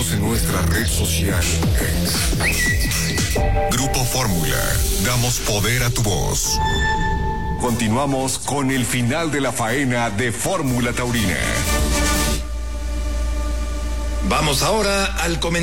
Síguenos en nuestra red social X. Grupo Fórmula. Damos poder a tu voz. Continuamos con el final de la faena de Fórmula Taurina. Vamos ahora al comentario.